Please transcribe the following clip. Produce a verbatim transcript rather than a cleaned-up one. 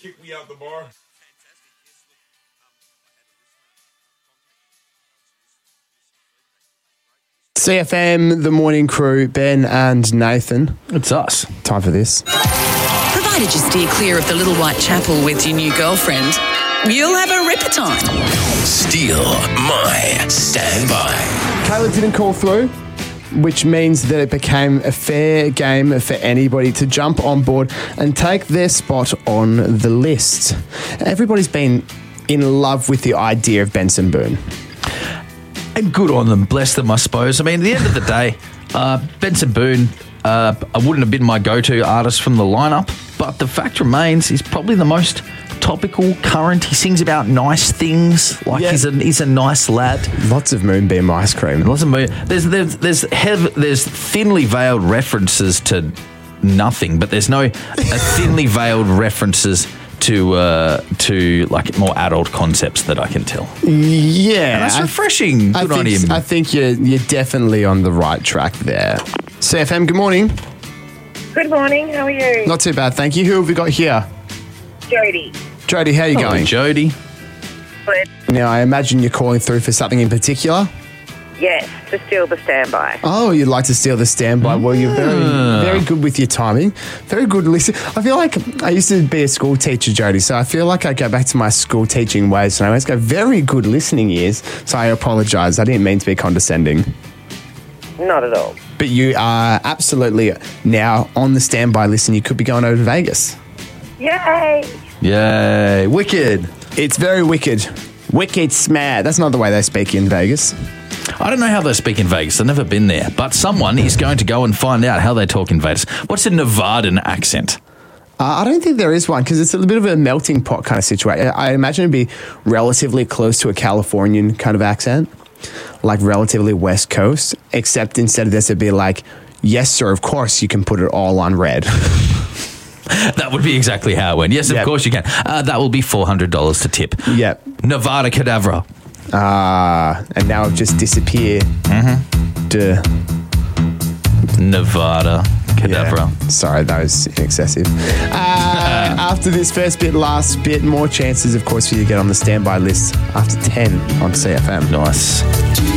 kick me out the bar. C F M, the morning crew, Ben and Nathan. It's us. Time for this. Provided you steer clear of the Little White Chapel with your new girlfriend, you'll have a ripper time. Steal my standby. Kayla didn't call through, which means that it became a fair game for anybody to jump on board and take their spot on the list. Everybody's been in love with the idea of Benson Boone. And good on them, bless them, I suppose. I mean, at the end of the day, uh, Benson Boone, uh, I wouldn't have been my go-to artist from the lineup, but the fact remains he's probably the most topical, current. He sings about nice things, like Yeah. he's a he's a nice lad. Lots of Moonbeam ice cream. Lots of moon. There's there's there's, hev- there's thinly veiled references to nothing, but there's no uh, thinly veiled references to uh, to like more adult concepts that I can tell. Yeah. And that's I- refreshing. I Good on think, him. I think you're, you're definitely on the right track there. C F M, good morning. Good morning. How are you? Not too bad, thank you. Who have we got here? Jody. Jody, how are you Hello, going? Jody. Good. Now, I imagine you're calling through for something in particular. Yes, to steal the standby. Oh, you'd like to steal the standby. Well, you're very, very good with your timing. Very good listen. I feel like I used to be a school teacher, Jody, so I feel like I go back to my school teaching ways, and I always go, very good listening ears. So I apologise. I didn't mean to be condescending. Not at all. But you are absolutely now on the standby list, and you could be going over to Vegas. Yay! Yay. Wicked. It's very wicked. Wicked smad. That's not the way they speak in Vegas. I don't know how they speak in Vegas. I've never been there. But someone is going to go and find out how they talk in Vegas. What's a Nevadan accent? Uh, I don't think there is one because it's a little bit of a melting pot kind of situation. I imagine it'd be relatively close to a Californian kind of accent, like relatively West Coast, except instead of this, it'd be like, yes, sir, of course you can put it all on red. That would be exactly how it went. Yes, of Yep. course you can. Uh, that will be four hundred dollars to tip. Yep. Nevada Cadavra. Ah, and now I've just disappeared. Mm-hmm. Duh. Nevada Cadavra. Yeah. Sorry, that was excessive. Uh, after this first bit, last bit, more chances, of course, for you to get on the standby list after ten on C F M. Nice.